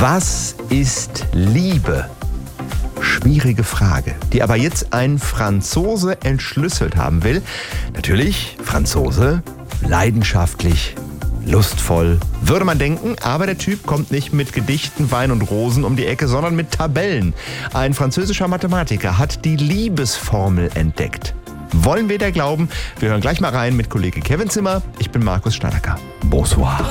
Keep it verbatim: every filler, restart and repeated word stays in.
Was ist Liebe? Schwierige Frage, die aber jetzt ein Franzose entschlüsselt haben will. Natürlich, Franzose, leidenschaftlich, lustvoll, würde man denken, aber der Typ kommt nicht mit Gedichten, Wein und Rosen um die Ecke, sondern mit Tabellen. Ein französischer Mathematiker hat die Liebesformel entdeckt. Wollen wir da glauben? Wir hören gleich mal rein mit Kollege Kevin Zimmer. Ich bin Markus Stanacker. Bonsoir.